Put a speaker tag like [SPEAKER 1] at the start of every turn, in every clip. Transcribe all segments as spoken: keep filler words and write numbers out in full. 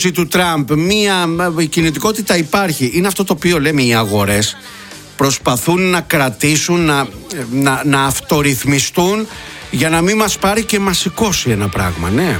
[SPEAKER 1] του Τραμπ, μία κινητικότητα υπάρχει. Είναι αυτό το οποίο λέμε οι αγορές προσπαθούν να κρατήσουν, να, να, να αυτορυθμιστούν για να μην μας πάρει και μας σηκώσει ένα πράγμα, ναι.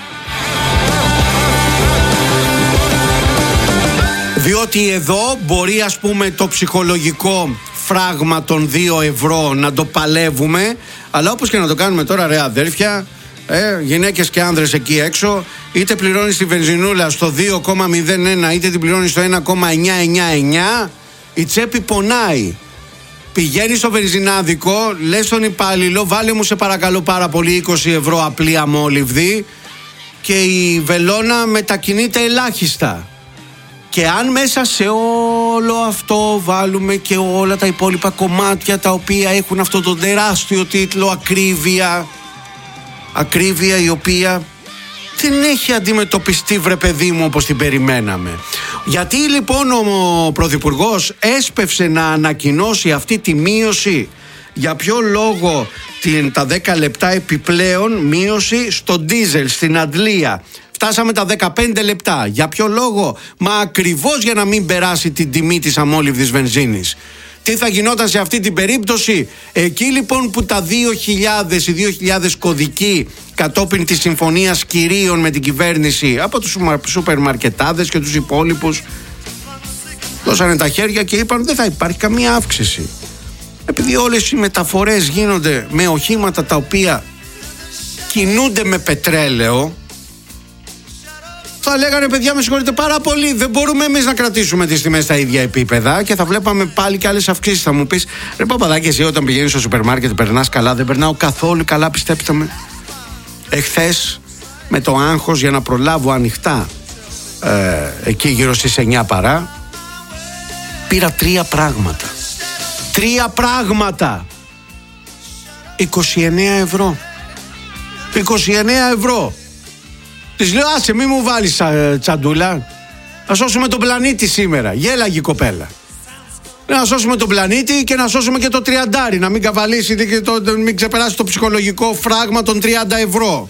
[SPEAKER 1] Διότι εδώ μπορεί, ας πούμε, το ψυχολογικό φράγμα των δύο ευρώ να το παλεύουμε, αλλά όπως και να το κάνουμε τώρα, ρε αδέρφια, ε, γυναίκες και άνδρες εκεί έξω, είτε πληρώνεις τη βενζινούλα στο δύο κόμμα μηδέν ένα είτε την πληρώνεις στο ένα κόμμα εννιακόσια ενενήντα εννιά, η τσέπη πονάει. Πηγαίνεις στο βενζινάδικο, λες στον υπάλληλο, βάλε μου σε παρακαλώ πάρα πολύ είκοσι ευρώ απλή αμόλυβδη, και η βελόνα μετακινείται ελάχιστα. Και αν μέσα σε όλο αυτό βάλουμε και όλα τα υπόλοιπα κομμάτια τα οποία έχουν αυτό το τεράστιο τίτλο ακρίβεια, ακρίβεια η οποία δεν έχει αντιμετωπιστεί, βρε παιδί μου, όπως την περιμέναμε. Γιατί λοιπόν ο Πρωθυπουργός έσπευσε να ανακοινώσει αυτή τη μείωση? Για ποιο λόγο την, τα δέκα λεπτά επιπλέον μείωση στο ντίζελ, στην αντλία? Φτάσαμε τα δεκαπέντε λεπτά. Για ποιο λόγο? Μα ακριβώς για να μην περάσει την τιμή της αμόλυβδης βενζίνης. Τι θα γινόταν σε αυτή την περίπτωση? Εκεί λοιπόν που τα δύο χιλιάδες, οι δύο χιλιάδες κωδικοί κατόπιν της συμφωνίας κυρίων με την κυβέρνηση από τους σούπερ μαρκετάδες και τους υπόλοιπους δώσανε τα χέρια και είπαν δεν θα υπάρχει καμία αύξηση. Επειδή όλες οι μεταφορές γίνονται με οχήματα τα οποία κινούνται με πετρέλαιο, θα λέγανε παιδιά με συγχωρείτε πάρα πολύ, δεν μπορούμε εμείς να κρατήσουμε τις τιμές στα ίδια επίπεδα, και θα βλέπαμε πάλι και άλλες αυξήσεις. Θα μου πεις ρε Παπαδάκη, εσύ όταν πηγαίνεις στο σούπερ μάρκετ περνάς καλά? Δεν περνάω καθόλου καλά, πιστέψτε με. Εχθές με το άγχος για να προλάβω ανοιχτά ε, εκεί γύρω στις εννιά παρά πήρα τρία πράγματα. Τρία πράγματα είκοσι εννέα ευρώ. είκοσι εννέα ευρώ. Της λέω άσε μη μου βάλεις τσαντούλα, να σώσουμε τον πλανήτη σήμερα. Γέλαγε η κοπέλα. Να σώσουμε τον πλανήτη και να σώσουμε και το τριαντάρι, να μην καβαλήσει και το, μην ξεπεράσει το ψυχολογικό φράγμα των τριάντα ευρώ.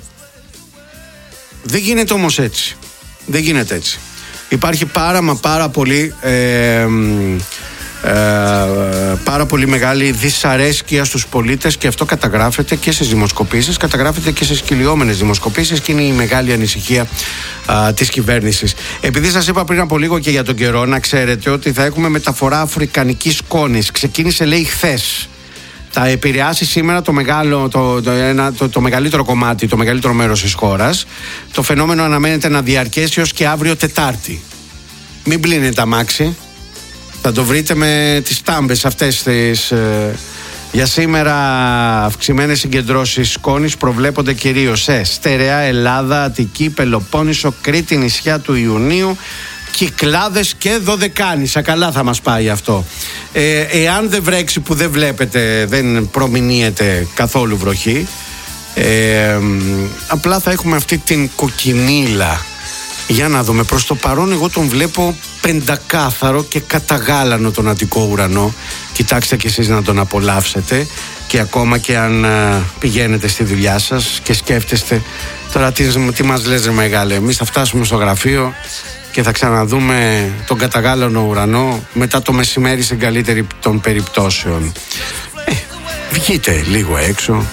[SPEAKER 1] Δεν γίνεται όμως έτσι. Δεν γίνεται έτσι. Υπάρχει πάρα μα πάρα πολύ ε, ε, πάρα πολύ μεγάλη δυσαρέσκεια στους πολίτες, και αυτό καταγράφεται και στις δημοσκοπήσεις, καταγράφεται και στις κυλιόμενες δημοσκοπήσεις, και είναι η μεγάλη ανησυχία α, της κυβέρνησης. Επειδή σας είπα πριν από λίγο και για τον καιρό, να ξέρετε ότι θα έχουμε μεταφορά αφρικανικής σκόνης. Ξεκίνησε λέει χθες. Θα επηρεάσει σήμερα το, μεγάλο, το, το, ένα, το, το μεγαλύτερο κομμάτι, το μεγαλύτερο μέρος της χώρας. Το φαινόμενο αναμένεται να διαρκέσει ως και αύριο Τετάρτη. Μην πλύνετε αμάξι. Θα το βρείτε με τις τάμπες αυτές τις, ε, για σήμερα αυξημένες συγκεντρώσεις σκόνης προβλέπονται κυρίως σε Στερεά, Ελλάδα, Αττική, Πελοπόννησο, Κρήτη, νησιά του Ιουνίου, Κυκλάδες και Δωδεκάνησα. Καλά θα μας πάει αυτό. Ε, εάν δεν βρέξει, που δεν βλέπετε, δεν προμηνύεται καθόλου βροχή, ε, απλά θα έχουμε αυτή την κοκκινίλα. Για να δούμε, προς το παρόν εγώ τον βλέπω πεντακάθαρο και καταγάλανο τον Αττικό ουρανό. Κοιτάξτε κι εσείς να τον απολαύσετε, και ακόμα και αν α, πηγαίνετε στη δουλειά σας και σκέφτεστε τώρα τι, τι μας λες ρε μεγάλε, εμείς θα φτάσουμε στο γραφείο και θα ξαναδούμε τον καταγάλανο ουρανό μετά το μεσημέρι στην καλύτερη των περιπτώσεων. Ε, βγείτε λίγο έξω,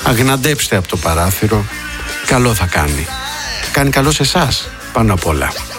[SPEAKER 1] αγναντέψτε από το παράθυρο, καλό θα κάνει. Κάνει καλό σε εσάς πάνω απ' όλα.